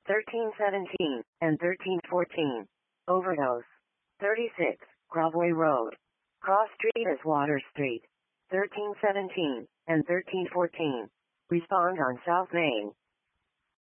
1317 and 1314. Overdose. 36, Groveway Road. Cross Street as Water Street. 1317 and 1314. Respond on South Main.